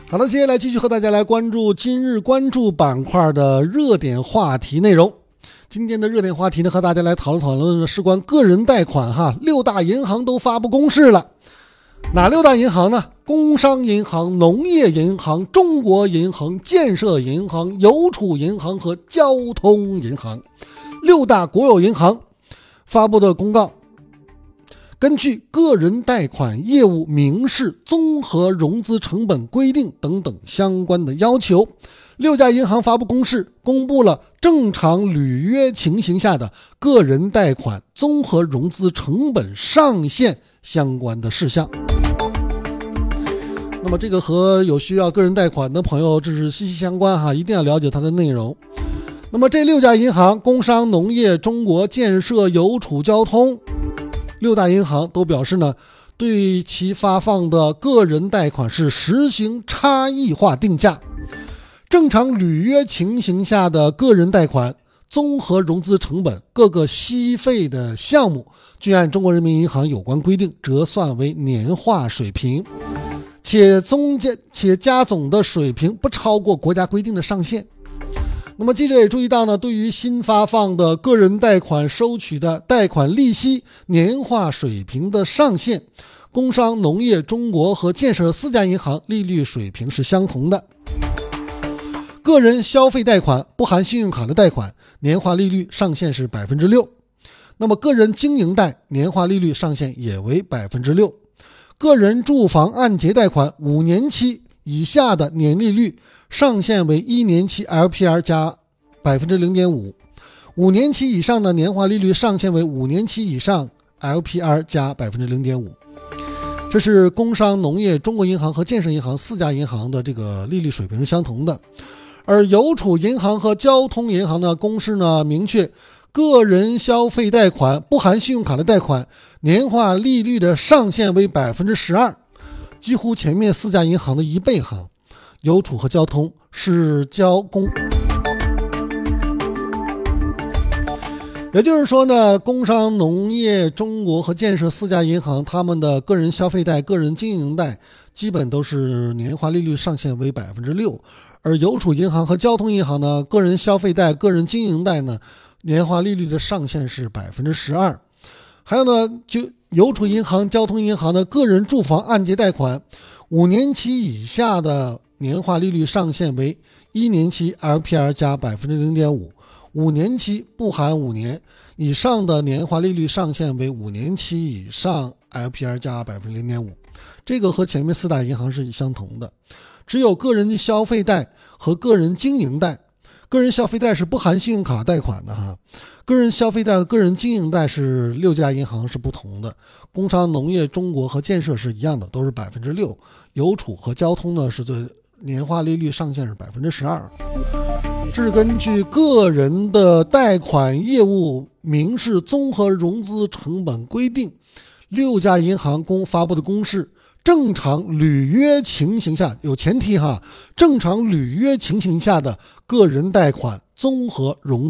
好的，接下来继续和大家来关注今日关注板块的热点话题内容。今天的热点话题呢，和大家来讨论的是关个人贷款六大银行都发布公示了。哪六大银行呢？工商银行、农业银行、中国银行、建设银行、邮储银行和交通银行，六大国有银行发布的公告，根据个人贷款业务明示综合融资成本规定等等相关的要求，六家银行发布公示，公布了正常履约情形下的个人贷款综合融资成本上限相关的事项。那么这个和有需要个人贷款的朋友这是息息相关一定要了解它的内容。那么这六家银行，工商、农业、中国、建设、邮储、交通，六大银行都表示呢，对其发放的个人贷款是实行差异化定价，正常履约情形下的个人贷款综合融资成本各个息费的项目均按中国人民银行有关规定折算为年化水平，且加总的水平不超过国家规定的上限。那么记者也注意到呢，对于新发放的个人贷款收取的贷款利息年化水平的上限，工商、农业、中国和建设四家银行利率水平是相同的。个人消费贷款不含信用卡的贷款年化利率上限是 6%， 那么个人经营贷年化利率上限也为 6%， 个人住房按揭贷款5年期以下的年利率上限为1年期 LPR 加 0.5%， 5年期以上的年化利率上限为5年期以上 LPR 加 0.5%。 这是工商、农业、中国银行和建设银行四家银行的这个利率水平是相同的。而邮储银行和交通银行的公示呢，明确个人消费贷款不含信用卡的贷款年化利率的上限为 12%， 几乎前面四家银行的1倍邮储和交通是交工。也就是说呢，工商、农业、中国和建设四家银行他们的个人消费贷、个人经营贷基本都是年化利率上限为 6%， 而邮储银行和交通银行呢，个人消费贷、个人经营贷呢，年化利率的上限是 12%。 还有呢，就邮储银行、交通银行的个人住房按揭贷款5年期以下的年化利率上限为1年期 LPR 加 0.5%， 5年期不含5年以上的年化利率上限为5年期以上 LPR 加 0.5%， 这个和前面四大银行是相同的。只有个人消费贷和个人经营贷，个人消费贷是不含信用卡贷款的个人消费贷和个人经营贷是六家银行是不同的。工商、农业、中国和建设是一样的，都是 6%， 邮储和交通呢是年化利率上限是 12%。 这是根据个人的贷款业务明示综合融资成本规定，六家银行发布的公示，正常履约情形下，有前提正常履约情形下的个人贷款综合融资